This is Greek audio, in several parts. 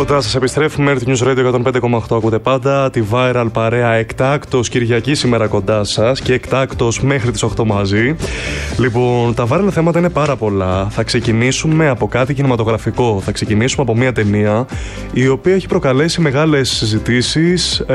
κοντά σας, επιστρέφουμε. Earth News Radio 105,8 ακούτε πάντα. Τη Viral παρέα εκτάκτος Κυριακή σήμερα κοντά σας και εκτάκτος μέχρι τις 8 μαζί. Λοιπόν, τα viral θέματα είναι πάρα πολλά. Θα ξεκινήσουμε από κάτι κινηματογραφικό. Θα ξεκινήσουμε από μια ταινία η οποία έχει προκαλέσει μεγάλες συζητήσεις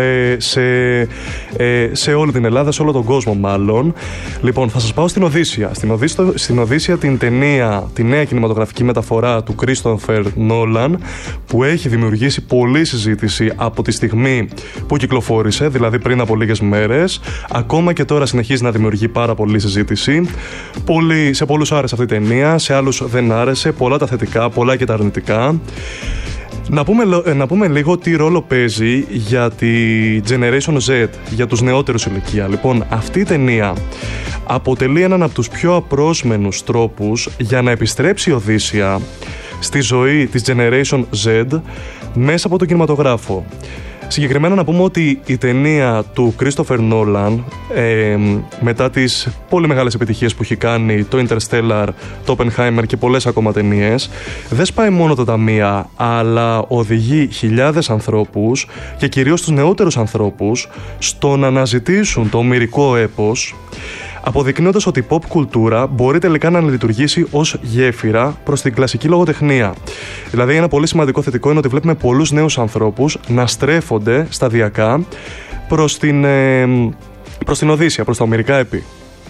σε όλη την Ελλάδα, σε όλο τον κόσμο μάλλον. Λοιπόν, θα σας πάω στην Οδύσσια. Στην Οδύσσια την ταινία, τη νέα κινηματογραφική μεταφορά του Christopher Nolan, που έχει δημιουργήσει πολλή συζήτηση από τη στιγμή που κυκλοφόρησε, δηλαδή πριν από λίγες μέρες. Ακόμα και τώρα συνεχίζει να δημιουργεί πάρα πολλή συζήτηση. Σε πολλούς άρεσε αυτή η ταινία, σε άλλους δεν άρεσε. Πολλά τα θετικά, πολλά και τα αρνητικά. Να πούμε λίγο τι ρόλο παίζει για τη Generation Z, για τους νεότερους ηλικία. Λοιπόν, αυτή η ταινία αποτελεί έναν από τους πιο απρόσμενους τρόπους για να επιστρέψει η Οδύσσια στη ζωή της Generation Z μέσα από τον κινηματογράφο. Συγκεκριμένα να πούμε ότι η ταινία του Christopher Nolan, μετά τις πολύ μεγάλες επιτυχίες που έχει κάνει, το Interstellar, το Oppenheimer και πολλές ακόμα ταινίες, δεν σπάει μόνο τα ταμεία, αλλά οδηγεί χιλιάδες ανθρώπους και κυρίως τους νεότερους ανθρώπους στο να αναζητήσουν το ονειρικό έπος, αποδεικνύοντας ότι η pop κουλτούρα μπορεί τελικά να λειτουργήσει ως γέφυρα προς την κλασική λογοτεχνία. Δηλαδή, ένα πολύ σημαντικό θετικό είναι ότι βλέπουμε πολλούς νέους ανθρώπους να στρέφονται σταδιακά προς την Οδύσσια, προς τα ομηρικά έπη.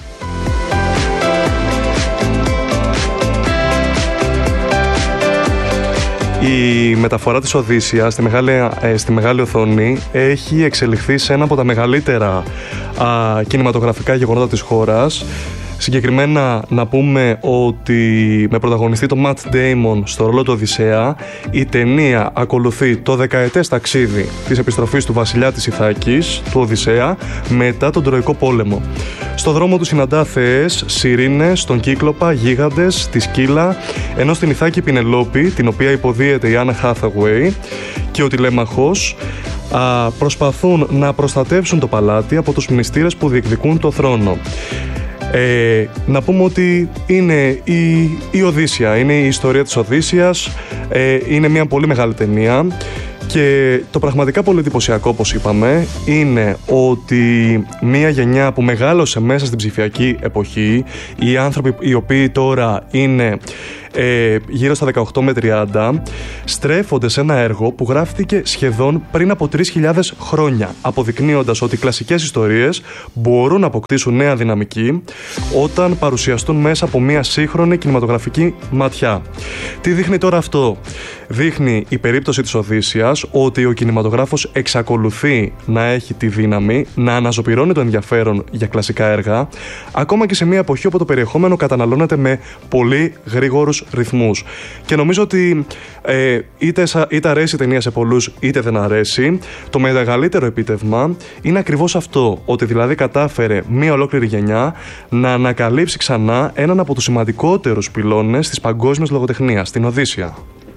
Η μεταφορά της Οδύσσιας στη μεγάλη οθόνη έχει εξελιχθεί σε ένα από τα μεγαλύτερα κινηματογραφικά γεγονότα της χώρας. Συγκεκριμένα να πούμε ότι με πρωταγωνιστή τον Matt Damon στο ρόλο του Οδυσσέα, η ταινία ακολουθεί το δεκαετές ταξίδι της επιστροφής του βασιλιά της Ιθάκης, του Οδυσσέα, μετά τον Τροϊκό πόλεμο. Στο δρόμο του συναντά θεές, σιρήνες, τον Κύκλοπα, γίγαντες, τη Σκύλα, ενώ στην Ιθάκη Πινελόπη, την οποία υποδίεται η Άννα Hathaway, και ο Τηλέμαχος προσπαθούν να προστατεύσουν το παλάτι από τους μνηστήρες που διεκδικούν το θρόνο. Να πούμε ότι είναι η Οδύσσια, είναι η ιστορία της Οδύσσιας, είναι μια πολύ μεγάλη ταινία και το πραγματικά πολύ εντυπωσιακό, όπως είπαμε, είναι ότι μια γενιά που μεγάλωσε μέσα στην ψηφιακή εποχή, οι άνθρωποι οι οποίοι τώρα είναι γύρω στα 18 με 30, στρέφονται σε ένα έργο που γράφτηκε σχεδόν πριν από 3.000 χρόνια, αποδεικνύοντας ότι οι κλασικές ιστορίες μπορούν να αποκτήσουν νέα δυναμική όταν παρουσιαστούν μέσα από μια σύγχρονη κινηματογραφική ματιά. Τι δείχνει τώρα αυτό? Δείχνει η περίπτωση της Οδύσσιας ότι ο κινηματογράφος εξακολουθεί να έχει τη δύναμη να αναζωπυρώνει το ενδιαφέρον για κλασικά έργα, ακόμα και σε μια εποχή όπου το περιεχόμενο καταναλώνεται με πολύ γρήγορους ρυθμούς. Και νομίζω ότι είτε αρέσει η ταινία σε πολλούς είτε δεν αρέσει, το μεγαλύτερο επίτευγμα είναι ακριβώς αυτό, ότι δηλαδή κατάφερε μια ολόκληρη γενιά να ανακαλύψει ξανά έναν από τους σημαντικότερους πυλώνες της παγκόσμιας λογοτεχνίας, την Οδύσσια.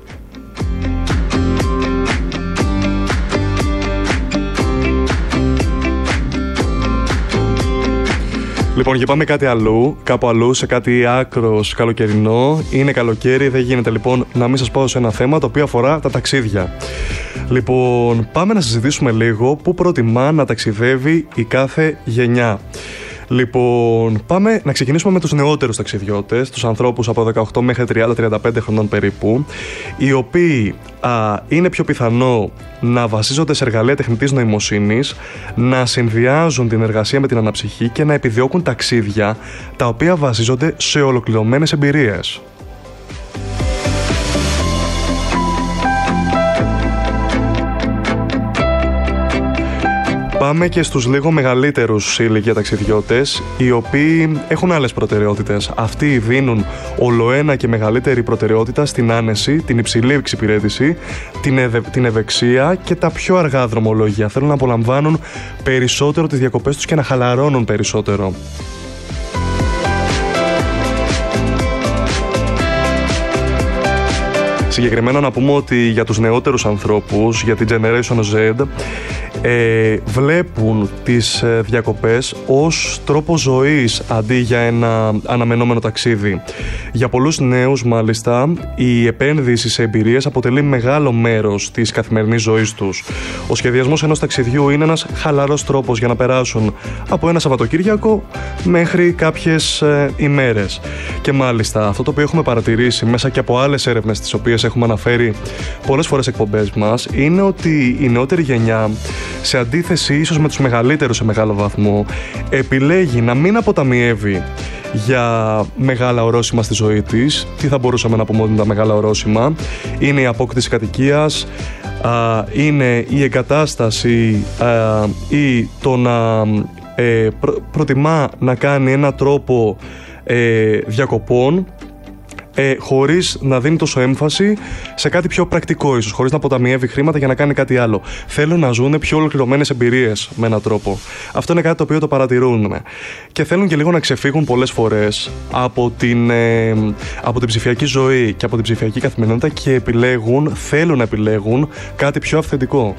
Λοιπόν, και πάμε κάπου αλλού, σε κάτι άκρος καλοκαιρινό. Είναι καλοκαίρι, δεν γίνεται λοιπόν να μην σας πάω σε ένα θέμα το οποίο αφορά τα ταξίδια. Λοιπόν, πάμε να συζητήσουμε λίγο πού προτιμά να ταξιδεύει η κάθε γενιά. Λοιπόν, πάμε να ξεκινήσουμε με τους νεότερους ταξιδιώτες, τους ανθρώπους από 18 μέχρι 30-35 χρονών περίπου, οι οποίοι είναι πιο πιθανό να βασίζονται σε εργαλεία τεχνητής νοημοσύνης, να συνδυάζουν την εργασία με την αναψυχή και να επιδιώκουν ταξίδια τα οποία βασίζονται σε ολοκληρωμένες εμπειρίες. Πάμε και στους λίγο μεγαλύτερους ηλικία ταξιδιώτες, οι οποίοι έχουν άλλες προτεραιότητες. Αυτοί δίνουν ολοένα και μεγαλύτερη προτεραιότητα στην άνεση, την υψηλή εξυπηρέτηση, την ευεξία και τα πιο αργά δρομολόγια. Θέλουν να απολαμβάνουν περισσότερο τις διακοπές τους και να χαλαρώνουν περισσότερο. Συγκεκριμένα να πούμε ότι για τους νεότερους ανθρώπους, για την Generation Z, βλέπουν τις διακοπές ως τρόπο ζωής αντί για ένα αναμενόμενο ταξίδι. Για πολλούς νέους μάλιστα η επένδυση σε εμπειρίες αποτελεί μεγάλο μέρος της καθημερινής ζωής τους. Ο σχεδιασμός ενός ταξιδιού είναι ένας χαλαρός τρόπος για να περάσουν από ένα Σαββατοκύριακο μέχρι κάποιες ημέρες. Και μάλιστα αυτό το οποίο έχουμε παρατηρήσει μέσα και από άλλες έρευνες τις οποίες έχουμε αναφέρει πολλές φορές εκπομπές μας είναι ότι η νεότερη γενιά, σε αντίθεση ίσως με τους μεγαλύτερους σε μεγάλο βαθμό, επιλέγει να μην αποταμιεύει για μεγάλα ορόσημα στη ζωή της. Τι θα μπορούσαμε να πούμε ότι είναι τα μεγάλα ορόσημα? Είναι η απόκτηση κατοικίας, είναι η εγκατάσταση ή το να προτιμά να κάνει ένα τρόπο διακοπών χωρίς να δίνει τόσο έμφαση σε κάτι πιο πρακτικό, ίσως χωρίς να αποταμιεύει χρήματα για να κάνει κάτι άλλο. Θέλουν να ζουν πιο ολοκληρωμένες εμπειρίες με έναν τρόπο. Αυτό είναι κάτι το οποίο το παρατηρούν και θέλουν και λίγο να ξεφύγουν πολλές φορές από την ψηφιακή ζωή και από την ψηφιακή καθημερινότητα και θέλουν να επιλέγουν κάτι πιο αυθεντικό.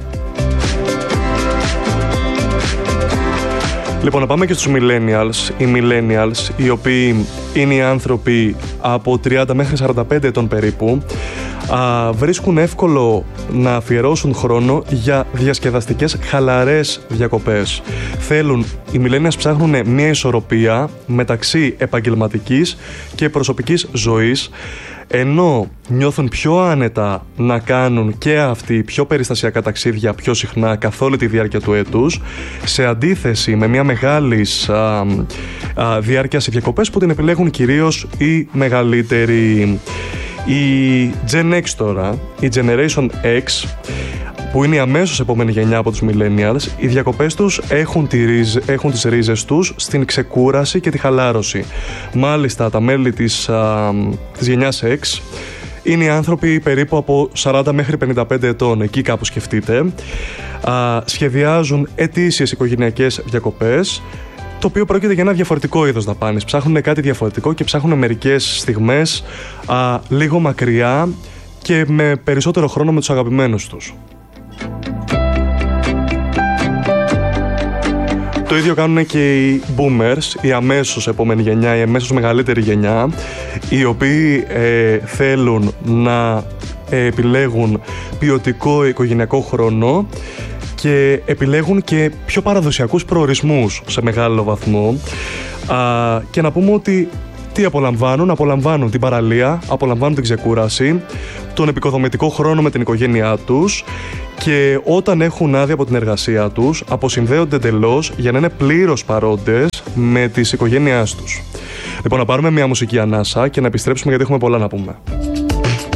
Λοιπόν, να πάμε και στους millennials. Οι millennials, οι οποίοι είναι οι άνθρωποι από 30 μέχρι 45 ετών περίπου, βρίσκουν εύκολο να αφιερώσουν χρόνο για διασκεδαστικές χαλαρές διακοπές. Οι millennials ψάχνουν μια ισορροπία μεταξύ επαγγελματικής και προσωπικής ζωής, ενώ νιώθουν πιο άνετα να κάνουν και αυτοί πιο περιστασιακά ταξίδια πιο συχνά καθ' όλη τη διάρκεια του έτους, σε αντίθεση με μια μεγάλη διάρκεια σε διακοπές που την επιλέγουν κυρίως οι μεγαλύτεροι. Η Gen X τώρα, η Generation X, που είναι η αμέσως επόμενη γενιά από τους millennials, οι διακοπές τους έχουν τις ρίζες τους στην ξεκούραση και τη χαλάρωση. Μάλιστα, τα μέλη της γενιάς X είναι οι άνθρωποι περίπου από 40 μέχρι 55 ετών, εκεί κάπου σκεφτείτε. Σχεδιάζουν ετήσιες οικογενειακές διακοπές, το οποίο πρόκειται για ένα διαφορετικό είδος δαπάνης. Ψάχνουν κάτι διαφορετικό και ψάχνουν μερικές στιγμές λίγο μακριά και με περισσότερο χρόνο με τους αγαπημένους τους. Το ίδιο κάνουν και οι boomers, η αμέσως επόμενη γενιά, η αμέσως μεγαλύτερη γενιά, οι οποίοι θέλουν να επιλέγουν ποιοτικό οικογενειακό χρόνο και επιλέγουν και πιο παραδοσιακούς προορισμούς σε μεγάλο βαθμό. Και να πούμε ότι τι απολαμβάνουν την παραλία, απολαμβάνουν την ξεκούραση, τον επικοδομητικό χρόνο με την οικογένειά τους και όταν έχουν άδεια από την εργασία τους αποσυνδέονται εντελώς για να είναι πλήρως παρόντες με τις οικογένειάς τους. Λοιπόν, να πάρουμε μια μουσική ανάσα και να επιστρέψουμε γιατί έχουμε πολλά να πούμε.